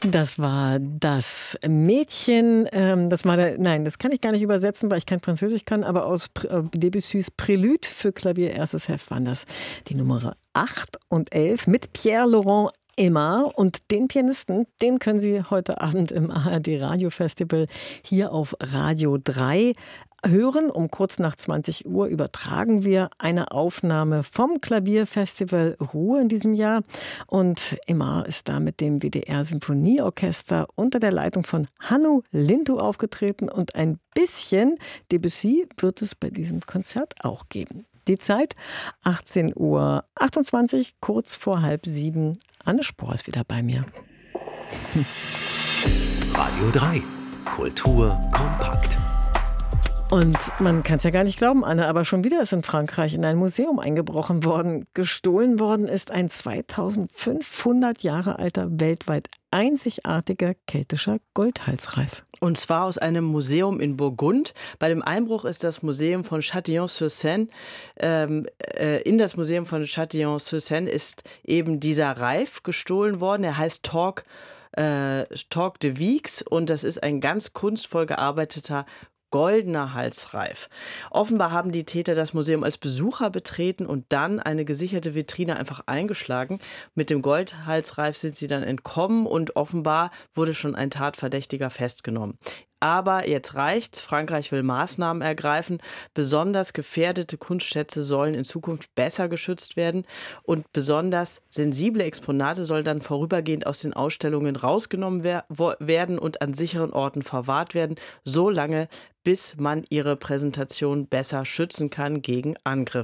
Das war das Mädchen, nein, das kann ich gar nicht übersetzen, weil ich kein Französisch kann, aber aus Debussys Prélude für Klavier, erstes Heft waren das die Nummer 8 und 11 mit Pierre-Laurent Aimard. Und den Pianisten, den können Sie heute Abend im ARD Radio Festival hier auf Radio 3 hören. Um kurz nach 20 Uhr übertragen wir eine Aufnahme vom Klavierfestival Ruhr in diesem Jahr. Und Aimard ist da mit dem WDR Sinfonieorchester unter der Leitung von Hannu Lintu aufgetreten. Und ein bisschen Debussy wird es bei diesem Konzert auch geben. Die Zeit 18:28 Uhr, kurz vor 6:30. Anne Spohr ist wieder bei mir. Radio 3. Kultur kompakt. Und man kann es ja gar nicht glauben, Anne, aber schon wieder ist in Frankreich in ein Museum eingebrochen worden. Gestohlen worden ist ein 2500 Jahre alter, weltweit einzigartiger keltischer Goldhalsreif. Und zwar aus einem Museum in Burgund. Bei dem Einbruch ist das Museum von Châtillon-sur-Seine. In das Museum von Châtillon-sur-Seine ist eben dieser Reif gestohlen worden. Er heißt Torque de Vix und das ist ein ganz kunstvoll gearbeiteter goldener Halsreif. Offenbar haben die Täter das Museum als Besucher betreten und dann eine gesicherte Vitrine einfach eingeschlagen. Mit dem Goldhalsreif sind sie dann entkommen und offenbar wurde schon ein Tatverdächtiger festgenommen. Aber jetzt reicht's. Frankreich will Maßnahmen ergreifen. Besonders gefährdete Kunstschätze sollen in Zukunft besser geschützt werden. Und besonders sensible Exponate sollen dann vorübergehend aus den Ausstellungen rausgenommen werden und an sicheren Orten verwahrt werden, so lange, bis man ihre Präsentation besser schützen kann gegen Angriffe.